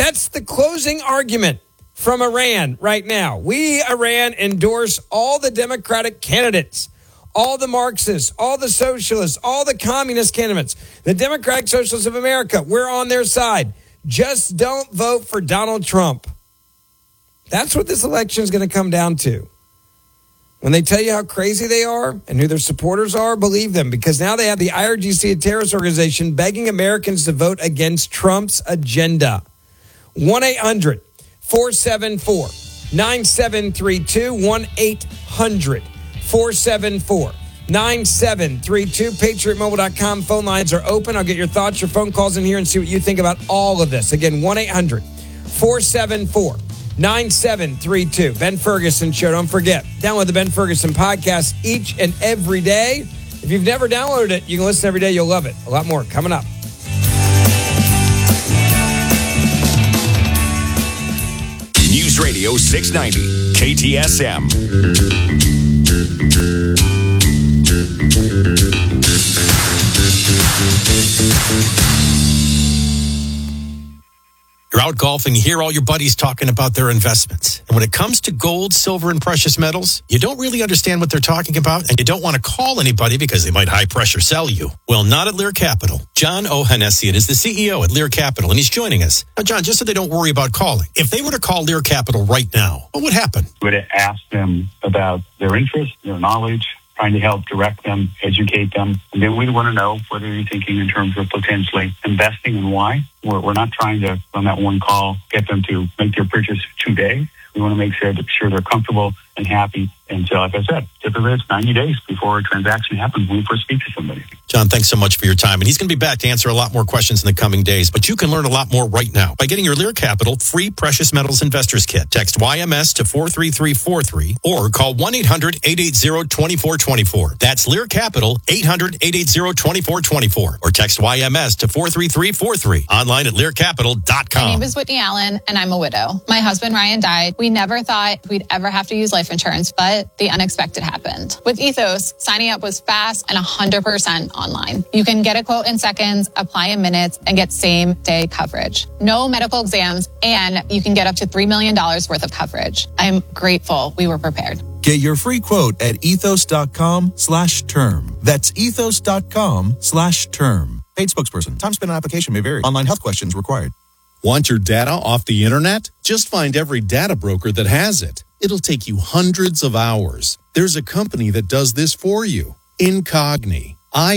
That's the closing argument from Iran right now. We, Iran, endorse all the Democratic candidates, all the Marxists, all the socialists, all the communist candidates, the Democratic Socialists of America. We're on their side. Just don't vote for Donald Trump. That's what this election is going to come down to. When they tell you how crazy they are and who their supporters are, believe them, because now they have the IRGC, a terrorist organization, begging Americans to vote against Trump's agenda. 1-800-474-9732, 1-800-474-9732. PatriotMobile.com phone lines are open. I'll get your thoughts, your phone calls in here, and see what you think about all of this. Again, 1-800-474-9732. Ben Ferguson Show. Don't forget, download the Ben Ferguson podcast each and every day. If you've never downloaded it, you can listen every day. You'll love it. A lot more coming up. News Radio 690, KTSM. You're out golfing, you hear all your buddies talking about their investments. And when it comes to gold, silver, and precious metals, you don't really understand what they're talking about, and you don't want to call anybody because they might high-pressure sell you. Well, not at Lear Capital. John Ohanessian is the CEO at Lear Capital, and he's joining us. Now, John, just so they don't worry about calling, if they were to call Lear Capital right now, what would happen? We would ask them about their interest, their knowledge, trying to help direct them, educate them. And then we'd want to know what are you thinking in terms of potentially investing and why. We're not trying to, on that one call, get them to make their purchase today. We want to make sure they're comfortable and happy. And so, like I said, typically it's 90 days before a transaction happens when we first speak to somebody. John, thanks so much for your time. And he's going to be back to answer a lot more questions in the coming days. But you can learn a lot more right now by getting your Lear Capital free Precious Metals Investors Kit. Text YMS to 43343 or call 1-800-880-2424. That's Lear Capital, 800-880-2424. Or text YMS to 43343. Online at learcapital.com. My name is Whitney Allen, and I'm a widow. My husband, Ryan, died. We never thought we'd ever have to use life insurance, but the unexpected happened. With Ethos, signing up was fast and 100% online. You can get a quote in seconds, apply in minutes, and get same-day coverage. No medical exams, and you can get up to $3 million worth of coverage. I'm grateful we were prepared. Get your free quote at ethos.com/term. That's ethos.com/term. Paid spokesperson. Time spent on application may vary. Online health questions required. Want your data off the internet? Just find every data broker that has it. It'll take you hundreds of hours. There's a company that does this for you. Incogni.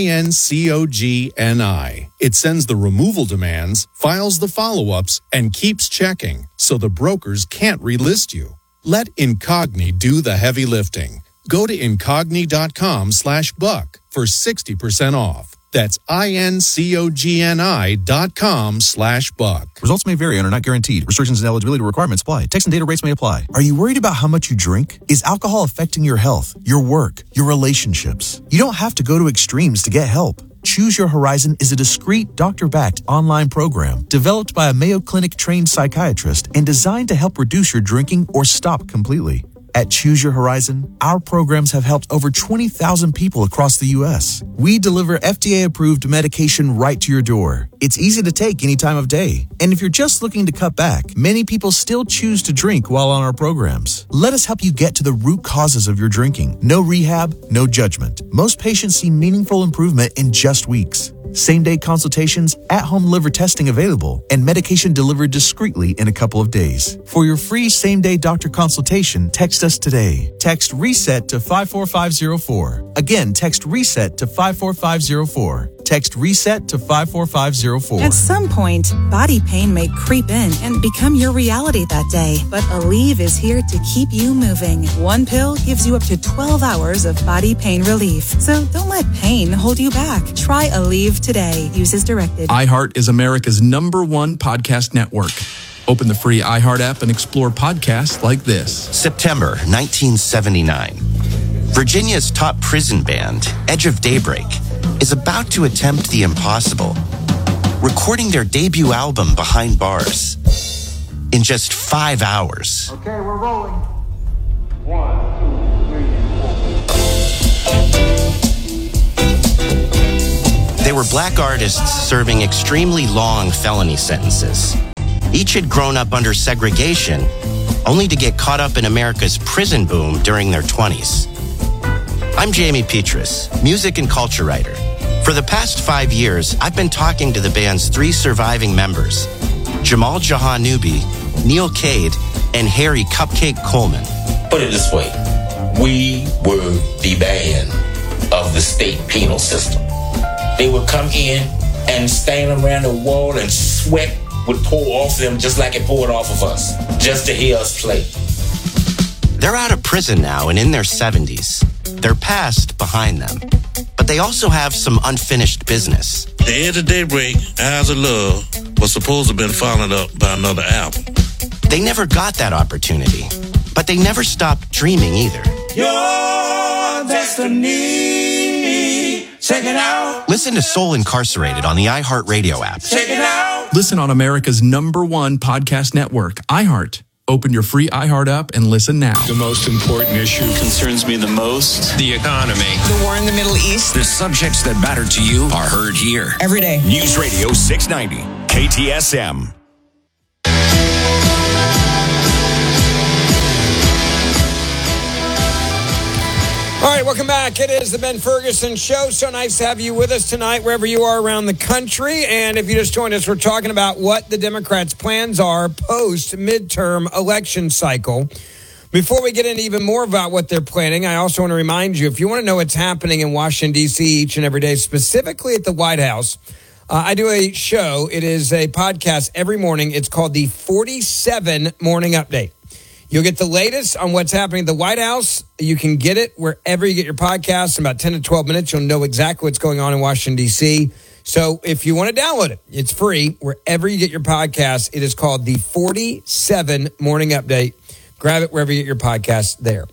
INCOGNI. It sends the removal demands, files the follow-ups, and keeps checking, so the brokers can't relist you. Let Incogni do the heavy lifting. Go to incogni.com/buck for 60% off. That's INCOGNI.com/buck. Results may vary and are not guaranteed. Restrictions and eligibility requirements apply. Text and data rates may apply. Are you worried about how much you drink? Is alcohol affecting your health, your work, your relationships? You don't have to go to extremes to get help. Choose Your Horizon is a discreet, doctor-backed online program developed by a Mayo Clinic trained psychiatrist and designed to help reduce your drinking or stop completely. At Choose Your Horizon, our programs have helped over 20,000 people across the U.S. We deliver FDA-approved medication right to your door. It's easy to take any time of day. And if you're just looking to cut back, many people still choose to drink while on our programs. Let us help you get to the root causes of your drinking. No rehab, no judgment. Most patients see meaningful improvement in just weeks. Same-day consultations, at-home liver testing available, and medication delivered discreetly in a couple of days. For your free same-day doctor consultation, text us today. Text RESET to 54504. Again, text RESET to 54504. Text RESET to 54504. At some point, body pain may creep in and become your reality that day. But Aleve is here to keep you moving. One pill gives you up to 12 hours of body pain relief. So don't let pain hold you back. Try Aleve today. Use as directed. iHeart is America's #1 podcast network. Open the free iHeart app and explore podcasts like this. September 1979. Virginia's top prison band, Edge of Daybreak, is about to attempt the impossible, recording their debut album Behind Bars in just 5 hours. Okay, we're rolling. 1, 2, 3, 4. They were black artists serving extremely long felony sentences. Each had grown up under segregation, only to get caught up in America's prison boom during their 20s. I'm Jamie Petrus, music and culture writer. For the past 5 years, I've been talking to the band's 3 surviving members, Jamal Jahanoubi, Neil Cade, and Harry Cupcake Coleman. Put it this way, we were the band of the state penal system. They would come in and stand around the wall and sweat would pour off them just like it poured off of us, just to hear us play. They're out of prison now and in their 70s. Their past behind them. But they also have some unfinished business. The Edge of Daybreak, Eyes of Love, was supposed to have been followed up by another album. They never got that opportunity, but they never stopped dreaming either. Your destiny, check it out. Listen to Soul Incarcerated on the iHeartRadio app. Check it out. Listen on America's #1 podcast network, iHeart. Open your free iHeart app and listen now. The most important issue concerns me the most. The economy. The war in the Middle East. The subjects that matter to you are heard here. Every day. News Radio 690, KTSM. All right, welcome back. It is the Ben Ferguson Show. So nice to have you with us tonight, wherever you are around the country. And if you just joined us, we're talking about what the Democrats' plans are post-midterm election cycle. Before we get into even more about what they're planning, I also want to remind you, if you want to know what's happening in Washington, D.C. each and every day, specifically at the White House, I do a show. It is a podcast every morning. It's called the 47 Morning Update. You'll get the latest on what's happening at the White House. You can get it wherever you get your podcasts. In about 10 to 12 minutes, you'll know exactly what's going on in Washington, D.C. So if you want to download it, it's free. Wherever you get your podcasts, it is called the 47 Morning Update. Grab it wherever you get your podcasts there.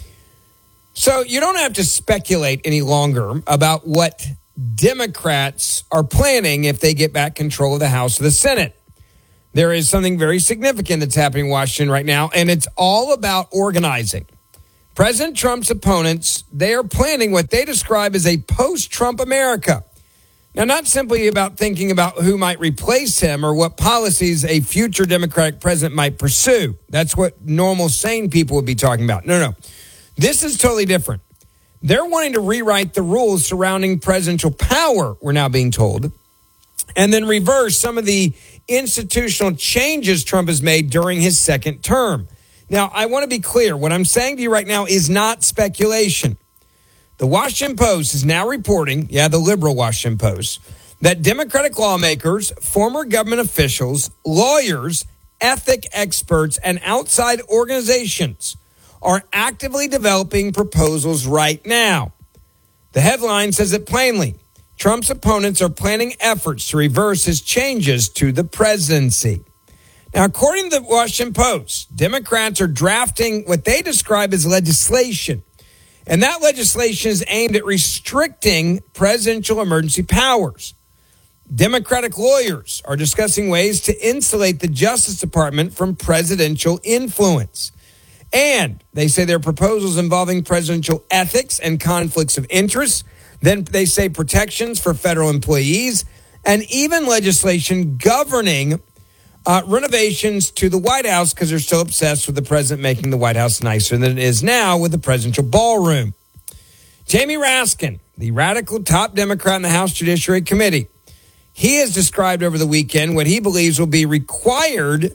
So you don't have to speculate any longer about what Democrats are planning if they get back control of the House or the Senate. There is something very significant that's happening in Washington right now, and it's all about organizing. President Trump's opponents, they are planning what they describe as a post-Trump America. Now, not simply about thinking about who might replace him or what policies a future Democratic president might pursue. That's what normal, sane people would be talking about. No. This is totally different. They're wanting to rewrite the rules surrounding presidential power, we're now being told, and then reverse some of the institutional changes Trump has made during his second term. Now, I want to be clear. What I'm saying to you right now is not speculation. The Washington Post is now reporting, the liberal Washington Post, that Democratic lawmakers, former government officials, lawyers, ethic experts, and outside organizations are actively developing proposals right now. The headline says it plainly. Trump's opponents are planning efforts to reverse his changes to the presidency. Now, according to the Washington Post, Democrats are drafting what they describe as legislation. And that legislation is aimed at restricting presidential emergency powers. Democratic lawyers are discussing ways to insulate the Justice Department from presidential influence. And they say their proposals involving presidential ethics and conflicts of interest. Then they say protections for federal employees and even legislation governing renovations to the White House because they're still obsessed with the president making the White House nicer than it is now with the presidential ballroom. Jamie Raskin, the radical top Democrat in the House Judiciary Committee, he has described over the weekend what he believes will be required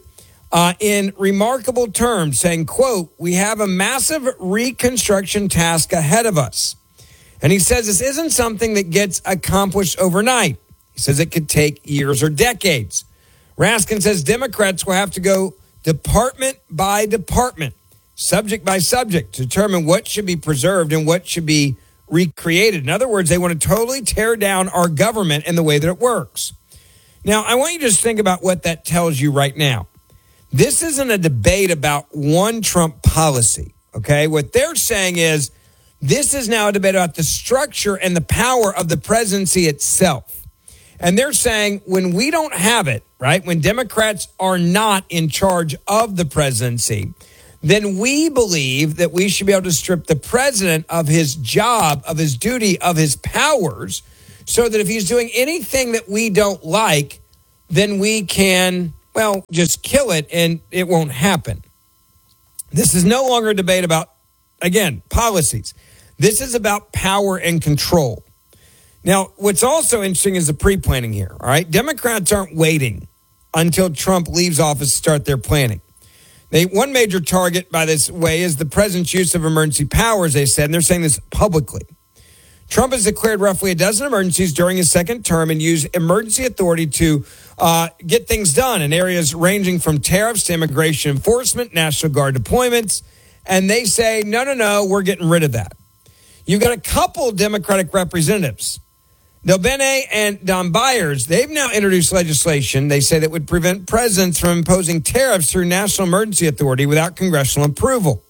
in remarkable terms, saying, quote, "We have a massive reconstruction task ahead of us." And he says this isn't something that gets accomplished overnight. He says it could take years or decades. Raskin says Democrats will have to go department by department, subject by subject, to determine what should be preserved and what should be recreated. In other words, they want to totally tear down our government and the way that it works. Now, I want you to just think about what that tells you right now. This isn't a debate about one Trump policy, okay? What they're saying is, this is now a debate about the structure and the power of the presidency itself. And they're saying when we don't have it, right, when Democrats are not in charge of the presidency, then we believe that we should be able to strip the president of his job, of his duty, of his powers, so that if he's doing anything that we don't like, then we can well, just kill it and it won't happen. This is no longer a debate about, again, policies. This is about power and control. Now, what's also interesting is the pre-planning here, all right? Democrats aren't waiting until Trump leaves office to start their planning. One major target, by this way, is the president's use of emergency powers, they said, and they're saying this publicly. Trump has declared roughly a dozen emergencies during his second term and used emergency authority to get things done in areas ranging from tariffs to immigration enforcement, National Guard deployments. And they say, no, we're getting rid of that. You've got a couple Democratic representatives, Del Bene and Don Byers. They've now introduced legislation, they say, that would prevent presidents from imposing tariffs through national emergency authority without congressional approval.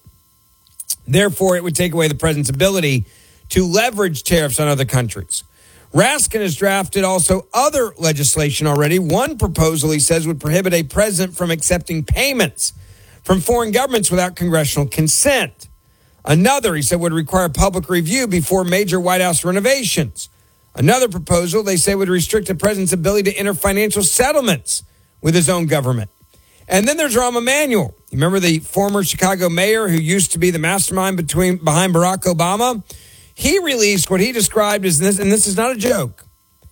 Therefore, it would take away the president's ability to leverage tariffs on other countries. Raskin has drafted also other legislation already. One proposal, he says, would prohibit a president from accepting payments from foreign governments without congressional consent. Another, he said, would require public review before major White House renovations. Another proposal, they say, would restrict the president's ability to enter financial settlements with his own government. And then there's Rahm Emanuel. You remember the former Chicago mayor who used to be the mastermind behind Barack Obama? He released what he described as this, and this is not a joke,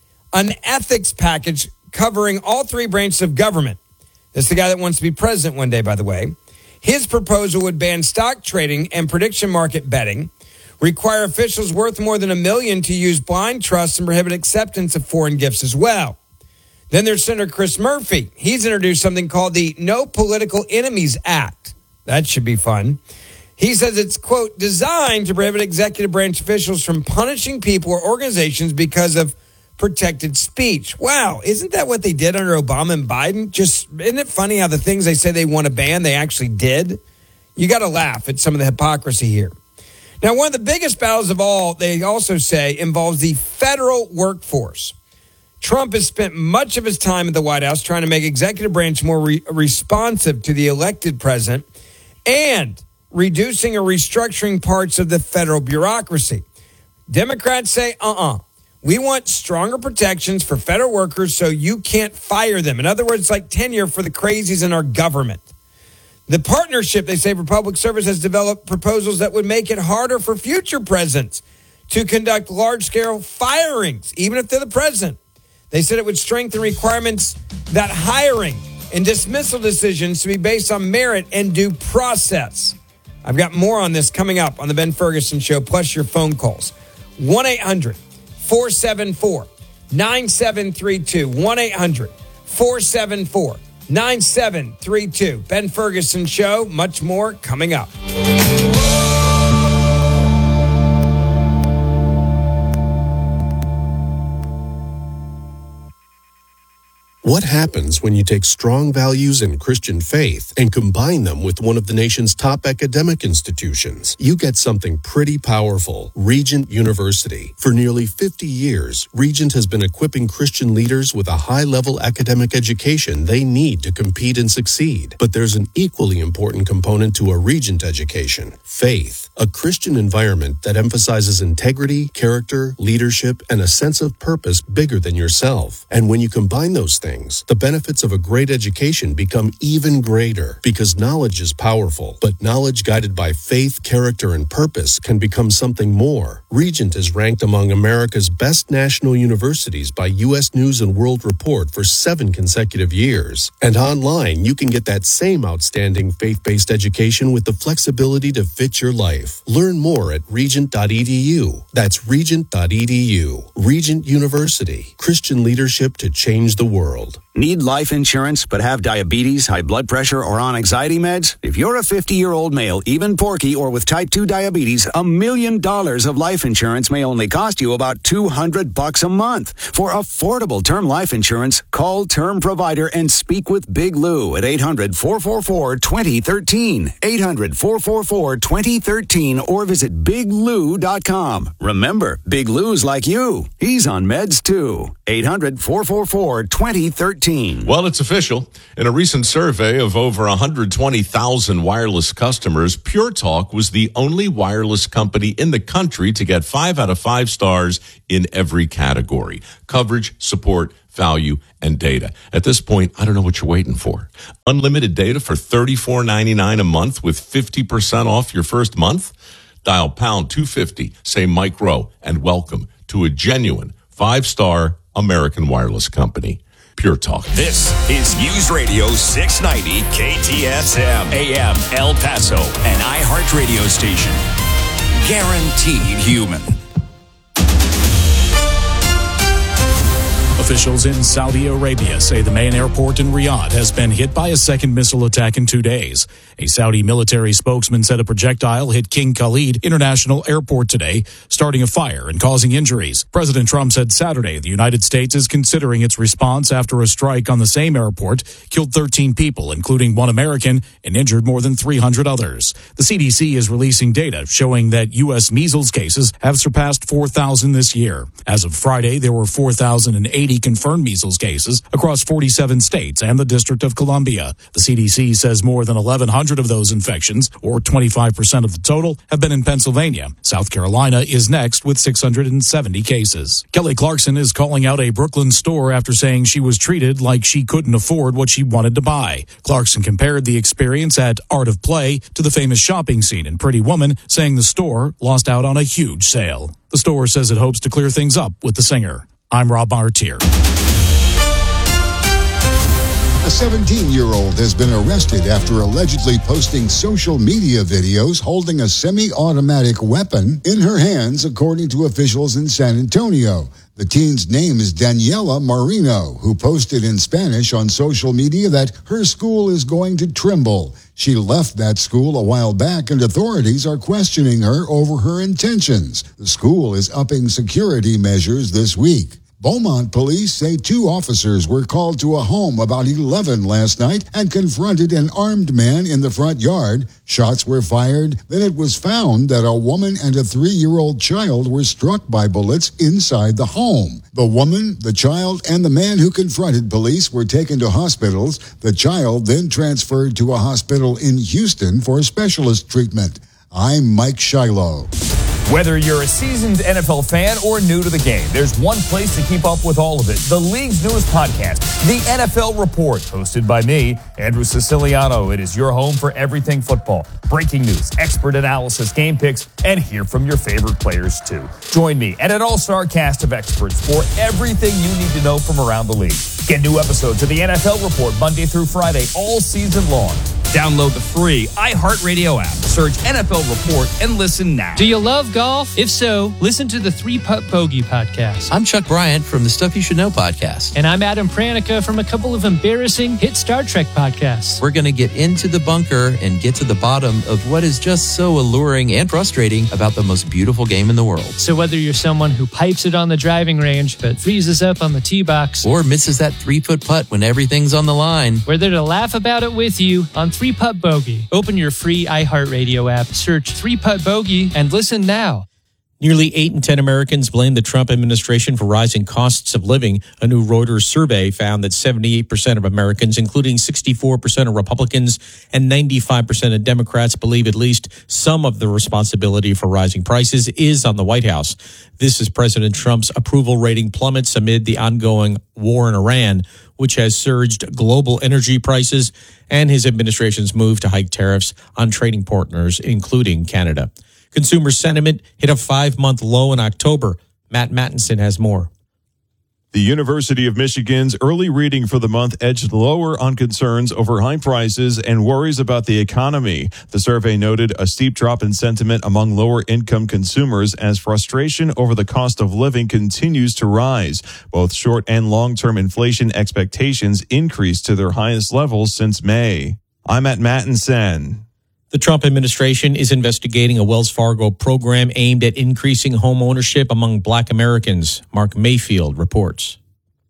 an ethics package covering all three branches of government. This is the guy that wants to be president one day, by the way. His proposal would ban stock trading and prediction market betting, require officials worth more than $1 million to use blind trusts, and prohibit acceptance of foreign gifts as well. Then there's Senator Chris Murphy. He's introduced something called the No Political Enemies Act. That should be fun. He says it's, quote, designed to prohibit executive branch officials from punishing people or organizations because of protected speech. Wow, isn't that what they did under Obama and Biden? Just, isn't it funny how the things they say they want to ban, they actually did? You got to laugh at some of the hypocrisy here. Now, one of the biggest battles of all, they also say, involves the federal workforce. Trump has spent much of his time at the White House trying to make executive branch more responsive to the elected president and reducing or restructuring parts of the federal bureaucracy. Democrats say, we want stronger protections for federal workers so you can't fire them. In other words, like tenure for the crazies in our government. The partnership, they say, for public service has developed proposals that would make it harder for future presidents to conduct large-scale firings, even if they're the president. They said it would strengthen requirements that hiring and dismissal decisions to be based on merit and due process. I've got more on this coming up on the Ben Ferguson Show, plus your phone calls. 1-800-474-9732. 1-800-474-9732. Ben Ferguson Show, much more coming up. What happens when you take strong values in Christian faith and combine them with one of the nation's top academic institutions? You get something pretty powerful. Regent University. For nearly 50 years, Regent has been equipping Christian leaders with a high-level academic education they need to compete and succeed. But there's an equally important component to a Regent education: faith. A Christian environment that emphasizes integrity, character, leadership, and a sense of purpose bigger than yourself. And when you combine those things, the benefits of a great education become even greater, because knowledge is powerful, but knowledge guided by faith, character, and purpose can become something more. Regent is ranked among America's best national universities by U.S. News and World Report for 7 consecutive years. And online, you can get that same outstanding faith-based education with the flexibility to fit your life. Learn more at regent.edu. That's regent.edu. Regent University. Christian leadership to change the world. Need life insurance but have diabetes, high blood pressure, or on anxiety meds? If you're a 50-year-old male, even porky, or with type 2 diabetes, $1 million of life insurance may only cost you about $200 a month. For affordable term life insurance, call Term Provider and speak with Big Lou at 800-444-2013. 800-444-2013 or visit biglou.com. Remember, Big Lou's like you. He's on meds too. 800-444-2013. Well, it's official. In a recent survey of over 120,000 wireless customers, Pure Talk was the only wireless company in the country to get 5 out of 5 stars in every category: coverage, support, value, and data. At this point, I don't know what you're waiting for. Unlimited data for $34.99 a month with 50% off your first month? Dial pound 250, say Mike Rowe, and welcome to a genuine 5-star American wireless company. Pure Talk. This is News Radio 690 KTSM AM El Paso, an iHeart radio station. Guaranteed human. Officials in Saudi Arabia say the main airport in Riyadh has been hit by a second missile attack in 2 days. A Saudi military spokesman said a projectile hit King Khalid International Airport today, starting a fire and causing injuries. President Trump said Saturday the United States is considering its response after a strike on the same airport killed 13 people, including one American, and injured more than 300 others. The CDC is releasing data showing that U.S. measles cases have surpassed 4,000 this year. As of Friday, there were 4,080 confirmed measles cases across 47 states and the District of Columbia. The CDC says more than 1,100 of those infections, or 25% of the total, have been in Pennsylvania. South Carolina is next with 670 cases. Kelly Clarkson is calling out a Brooklyn store after saying she was treated like she couldn't afford what she wanted to buy. Clarkson compared the experience at Art of Play to the famous shopping scene in Pretty Woman, saying the store lost out on a huge sale. The store says it hopes to clear things up with the singer. I'm Rob Martier. A 17-year-old has been arrested after allegedly posting social media videos holding a semi-automatic weapon in her hands, according to officials in San Antonio. The teen's name is Daniela Marino, who posted in Spanish on social media that her school is going to Trimble. She left that school a while back, and authorities are questioning her over her intentions. The school is upping security measures this week. Beaumont police say 2 officers were called to a home about 11 last night and confronted an armed man in the front yard. Shots were fired. Then it was found that a woman and a 3-year-old child were struck by bullets inside the home. The woman, the child, and the man who confronted police were taken to hospitals. The child then transferred to a hospital in Houston for specialist treatment. I'm Mike Shiloh. Whether you're a seasoned NFL fan or new to the game, there's one place to keep up with all of it. The league's newest podcast, The NFL Report, hosted by me, Andrew Siciliano. It is your home for everything football. Breaking news, expert analysis, game picks, and hear from your favorite players, too. Join me and an all-star cast of experts for everything you need to know from around the league. Get new episodes of The NFL Report Monday through Friday all season long. Download the free iHeartRadio app. Search NFL Report and listen now. Do you love golf? If so, listen to the 3-Putt Bogey podcast. I'm Chuck Bryant from the Stuff You Should Know podcast. And I'm Adam Pranica from a couple of embarrassing hit Star Trek podcasts. We're going to get into the bunker and get to the bottom of what is just so alluring and frustrating about the most beautiful game in the world. So whether you're someone who pipes it on the driving range but freezes up on the tee box, or misses that 3-foot putt when everything's on the line, we're there to laugh about it with you on 3-Putt Bogey. Open your free iHeartRadio app, search 3-Putt Bogey, and listen now. Nearly 8 in 10 Americans blame the Trump administration for rising costs of living. A new Reuters survey found that 78% of Americans, including 64% of Republicans and 95% of Democrats, believe at least some of the responsibility for rising prices is on the White House. This is President Trump's approval rating plummets amid the ongoing war in Iran, which has surged global energy prices, and his administration's move to hike tariffs on trading partners, including Canada. Consumer sentiment hit a 5-month low in October. Matt Mattinson has more. The University of Michigan's early reading for the month edged lower on concerns over high prices and worries about the economy. The survey noted a steep drop in sentiment among lower-income consumers as frustration over the cost of living continues to rise. Both short- and long-term inflation expectations increased to their highest levels since May. I'm Matt Mattinson. The Trump administration is investigating a Wells Fargo program aimed at increasing home ownership among Black Americans. Mark Mayfield reports.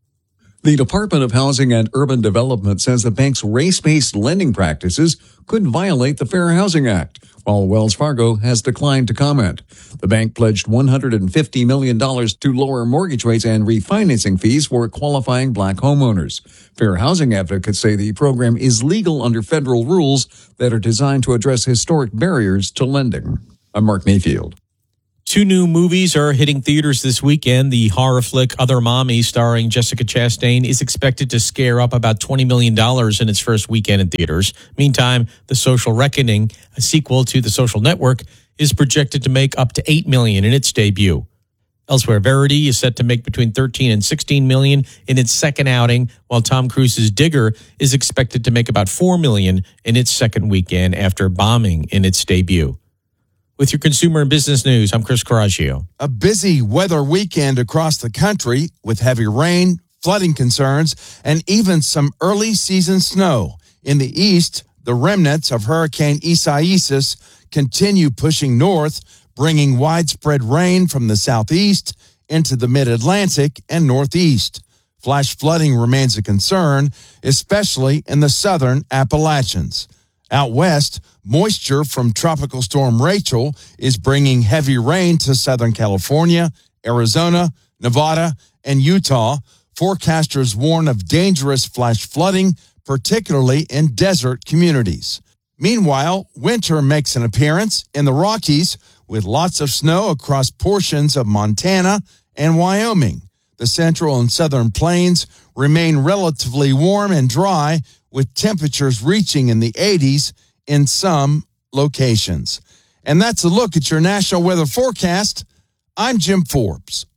The Department of Housing and Urban Development says the bank's race-based lending practices could violate the Fair Housing Act, while Wells Fargo has declined to comment. The bank pledged $150 million to lower mortgage rates and refinancing fees for qualifying Black homeowners. Fair housing advocates say the program is legal under federal rules that are designed to address historic barriers to lending. I'm Mark Mayfield. Two new movies are hitting theaters this weekend. The horror flick Other Mommy, starring Jessica Chastain, is expected to scare up about $20 million in its first weekend in theaters. Meantime, The Social Reckoning, a sequel to The Social Network, is projected to make up to $8 million in its debut. Elsewhere, Verity is set to make between $13 and $16 million in its second outing, while Tom Cruise's Digger is expected to make about $4 million in its second weekend after bombing in its debut. With your consumer and business news, I'm Chris Coraggio. A busy weather weekend across the country with heavy rain, flooding concerns, and even some early season snow. In the east, the remnants of Hurricane Isaias continue pushing north, bringing widespread rain from the southeast into the mid-Atlantic and northeast. Flash flooding remains a concern, especially in the southern Appalachians. Out west, moisture from Tropical Storm Rachel is bringing heavy rain to Southern California, Arizona, Nevada, and Utah. Forecasters warn of dangerous flash flooding, particularly in desert communities. Meanwhile, winter makes an appearance in the Rockies with lots of snow across portions of Montana and Wyoming. The central and southern plains remain relatively warm and dry, with temperatures reaching in the 80s in some locations. And that's a look at your national weather forecast. I'm Jim Forbes.